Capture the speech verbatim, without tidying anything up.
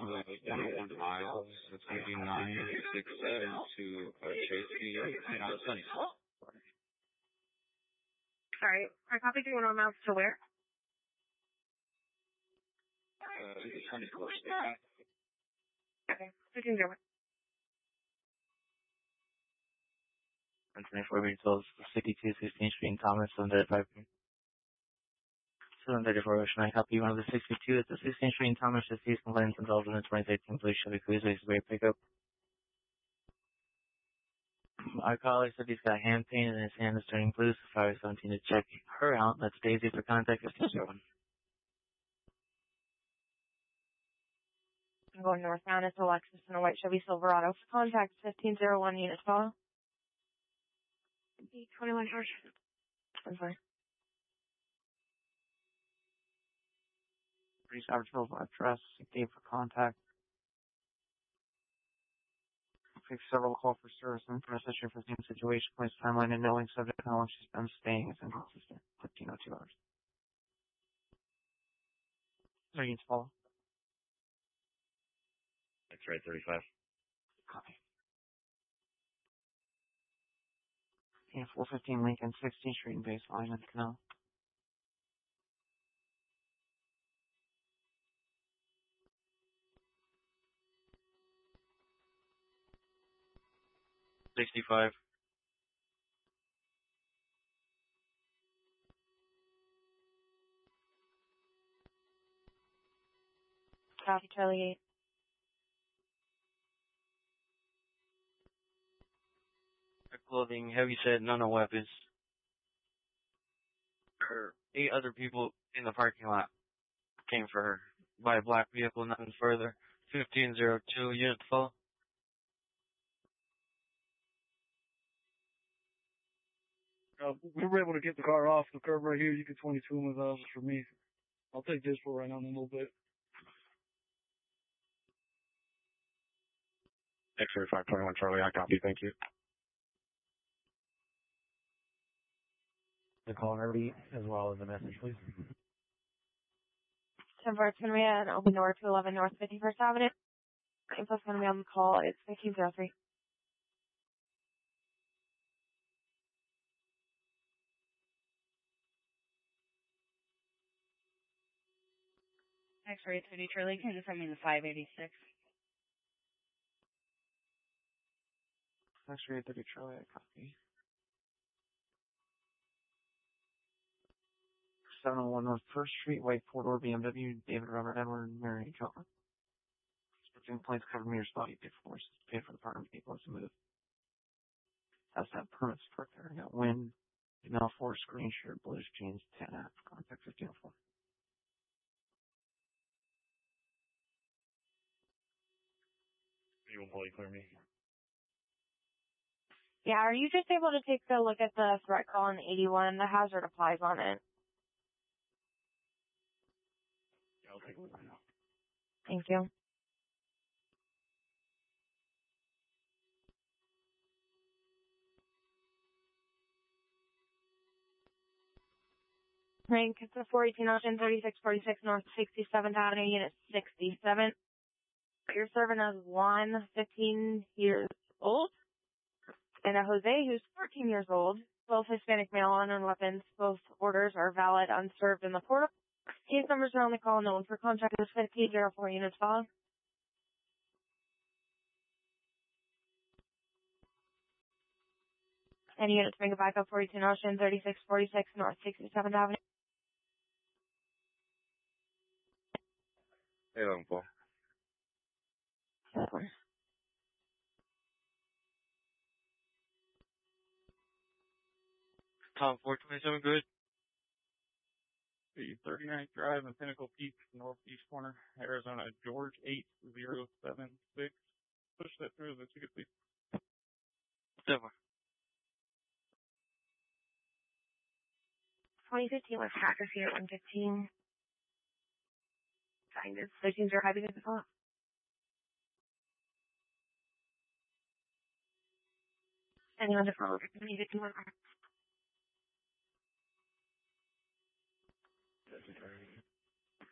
one miles, eighty-nine six seven to uh, Chasey, uh, Sunny. Alright, I copy three one one miles to where? Uh, Sunny close. Okay, fifteen zero one. one twenty-four vehicles, sixty-two sixteenth Street in Thomas, seven thirty-five. seven thirty-four Ocean. I copy one of the sixty-two at the sixteenth Street in Thomas, received complaints involved in the twenty thirteen police Chevy Cruiser Express pickup. Our caller said he's got hand pain and his hand is turning blue, so fire seventeen to check her out. That's Daisy for contact fifteen zero one. I'm going northbound. It's Alexis in a white Chevy Silverado. For contact fifteen zero one unit call. B twenty-one George. I'm sorry. Police average address, gave for contact. Fix several call for service and for assisting for the same situation, place timeline and knowing subject how long she's been staying is inconsistent. fifteen oh two hours. Are you to follow? That's right, thirty-five. Copy. Yeah, four fifteen Lincoln, sixteenth Street and Baseline in Canal. sixty-five. Copy Charlie eight. Clothing, heavy set, none of weapons. Her eight other people in the parking lot came for her by a black vehicle, nothing further. fifteen zero two, unit full. Uh, we were able to get the car off the curb right here. You can twenty-two with us for me. I'll take this for right now in a little bit. X-ray five twenty-one Charlie, I copy, thank you. The caller I D as well as the message, please. ten four, it's going to be at Open Door two eleven North fifty-first Avenue. Info's going to be on the call. It's fifteen zero three. X-ray thirty Charlie, can you send me the five eighty-six? X-ray thirty Charlie, I copy. seven oh one North First Street, white four-door B M W, David Robert Edward, Mary Cutler. Switching plates covered meter spot, you paid for, paid for the partner vehicle to move. Has to have permits to park there. I got wind, email four, screen shirt, blues, jeans, ten app, contact fifteen oh four. You will probably clear me. Yeah, are you just able to take a look at the threat call in eighty-one? The hazard applies on it. Yeah, I'll take a look right now. Thank you. Rank, it's a four eighteen Ocean, thirty-six forty-six North sixty-seventh Avenue, Unit sixty-seven. You're serving as Juan, fifteen years old, and a Jose, who's fourteen years old. Both Hispanic male, unknown weapons. Both orders are valid, unserved in the portal. Case numbers are on the call. Known for contact is fifteen zero four units followed. Any units bring it back up, four eighteen Ocean, thirty-six forty-six North sixty-seventh Avenue. eleven four. Tom four twenty-seven, good. The thirty-ninth Drive in Pinnacle Peak, northeast corner, Arizona, George eight zero seven six. Push that through the ticket, please. Seven. twenty fifteen was Hacker Fear one fifteen. Signed as thirteen zero five because of the Anyone to follow twenty fifteen one.